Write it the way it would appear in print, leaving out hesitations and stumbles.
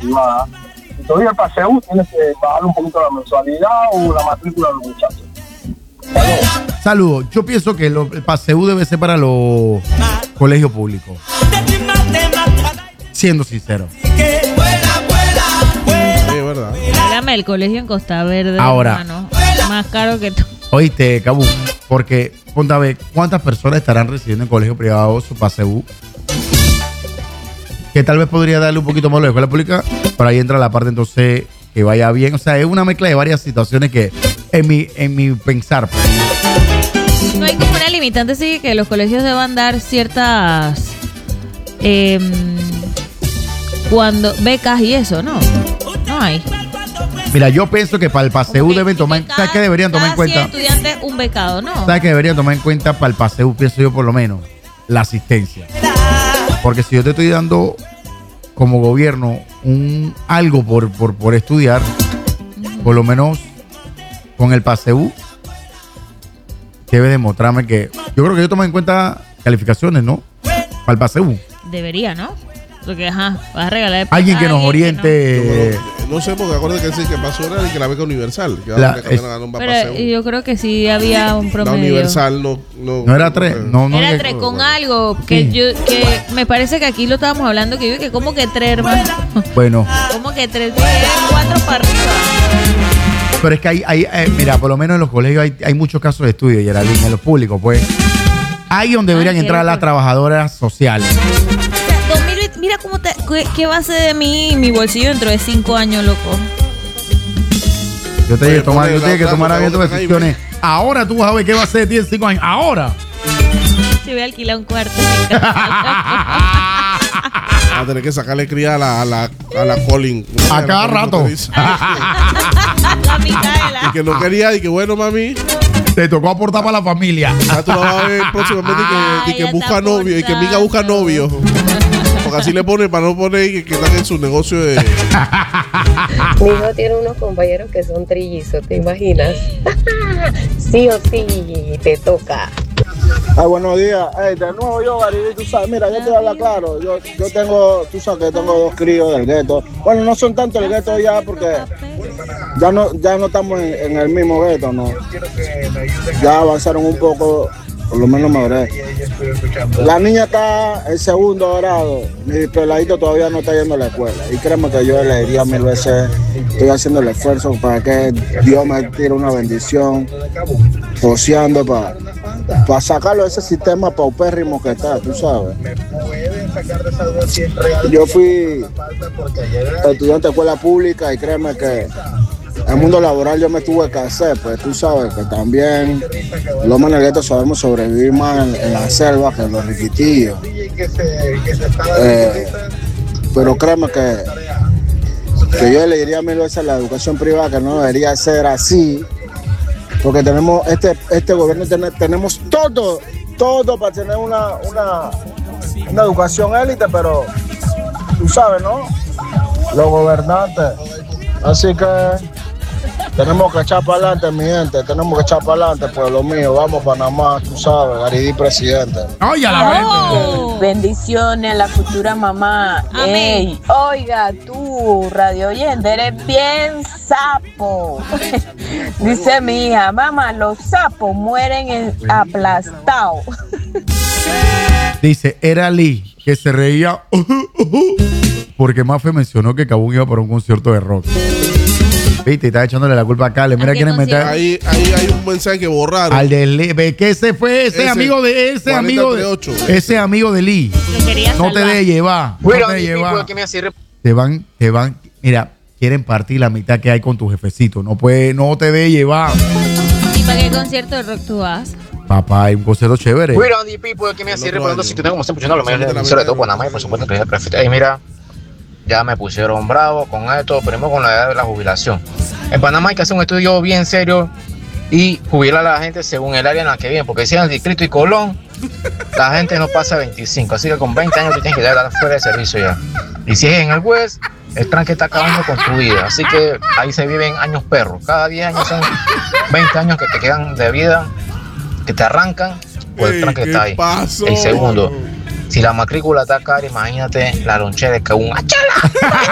privada. Y todavía el PASEU tienes que bajar un poquito la mensualidad o la matrícula de los muchachos. Saludos. Yo pienso que el PASEU debe ser para los colegios públicos. Siendo sincero. ¿Verdad? Hágame el colegio en Costa Verde. Ahora. Hermano. Más caro que todo. Oíste, Cabú, porque ponte a ver cuántas personas estarán recibiendo en colegio privado su PASEU. Que tal vez podría darle un poquito más a la escuela pública, pero ahí entra la parte entonces que vaya bien. O sea, es una mezcla de varias situaciones que en mi pensar. No hay como una limitante, sí, que los colegios deban dar ciertas cuando becas y eso, ¿no? No hay. Mira, yo pienso que para el PASEU deben tomar, ¿sabes qué deberían tomar en cuenta? Cada 100 estudiantes un becado, ¿no? ¿Sabes qué deberían tomar en cuenta para el PASEU? Pienso yo por lo menos, la asistencia. Porque si yo te estoy dando como gobierno algo por estudiar, por lo menos con el PASEU debe demostrarme que yo creo que yo tomo en cuenta calificaciones, ¿no? Para el PASEU. Debería, ¿no? Porque, vas a regalar alguien que nos oriente. No sé, porque acuérdate que pasó era que la beca universal. Pero yo creo que sí había un promedio. La universal no era 3. No, era 3 con algo que que me parece que aquí lo estábamos hablando, que como que 3, hermano. Bueno. Como que 3, 4 para arriba. Pero es que hay mira, por lo menos en los colegios hay muchos casos de estudio, Geraldine, en los públicos, pues. Ahí donde deberían entrar las trabajadoras sociales. Mira qué va a ser de mí mi bolsillo dentro de 5 años, loco. Yo te dije que tomar abierto decisiones. Ahora tú vas a ver qué va a ser de ti en 5 años. Ahora. Si voy a alquilar un cuarto. Va a tener que sacarle cría a la Colin. A cada rato. La mitad de la. Y que no quería, y que bueno, mami. Te tocó aportar para la familia. Ya tú lo vas a ver próximamente y que busca novio. Y que Mica busca novio. Porque así le pone para no poner que están en su negocio de. Mi hijo tiene unos compañeros que son trillizos, ¿te imaginas? Sí o sí, te toca. Buenos días. De nuevo yo, Gary, tú sabes, mira, yo te voy a hablar claro. Yo tengo, tú sabes que tengo 2 críos del gueto. Bueno, no son tanto el gueto ya porque ya no estamos en el mismo gueto, ¿no? Ya avanzaron un poco, por lo menos madurez. La niña está en 2º grado, mi peladito todavía no está yendo a la escuela. Y créeme que yo le diría 1000 veces, estoy haciendo el esfuerzo para que Dios me tire una bendición, joseando para sacarlo de ese sistema paupérrimo que está, tú sabes. Yo fui estudiante de escuela pública y créeme que el mundo laboral yo me tuve que hacer, pues tú sabes que también los maneguetos sabemos sobrevivir más en la selva que en los riquitillos. Pero créeme que yo le diría 1000 veces a la educación privada que no debería ser así, porque tenemos este gobierno tenemos todo para tener una educación élite, pero tú sabes, ¿no? Los gobernantes. Así que tenemos que echar para adelante, mi gente. Tenemos que echar para adelante, pueblo mío. Vamos a Panamá, tú sabes, Garidí presidente. ¡Oye, a la Bendiciones a la futura mamá. Ey, oiga, tú, radio oyente, eres bien sapo. Dice mi hija, mamá, los sapos mueren aplastados. Dice, era Lee, que se reía porque Mafe mencionó que Cabún iba para un concierto de rock. Viste, y está echándole la culpa a Cale. Mira quién meter. Ahí hay un mensaje que borraron. Al de Lee, que ese fue ese amigo de ese amigo de Lee. No te dejes llevar. No te dejes llevar. Te van, mira, quieren partir la mitad que hay con tu jefecito. No te dejes llevar. ¿Y para qué concierto de rock tú vas? Papá, hay un concierto chévere. Mira, people, que me así reportando si tú tengo como siempre, lo mejor de todo Panamá y por supuesto que es el prefecto. Y mira, ya me pusieron bravo con esto, primero con la edad de la jubilación. En Panamá hay que hacer un estudio bien serio y jubilar a la gente según el área en la que viven, porque si en el Distrito y Colón, la gente no pasa 25, así que con 20 años tú tienes que dar fuera de servicio ya. Y si es en el West, el tranque está acabando con tu vida, así que ahí se viven años perros. Cada 10 años son 20 años que te quedan de vida, que te arrancan por el tranque que está ahí. Pasó? El segundo, si la matrícula está cara, imagínate la lonchera de que un achala.